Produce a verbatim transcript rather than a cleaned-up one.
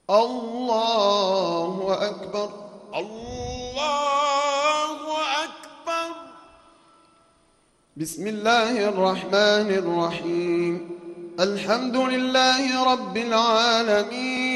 الله أكبر. الله أكبر. بسم الله الرحمن الرحيم. الحمد لله رب العالمين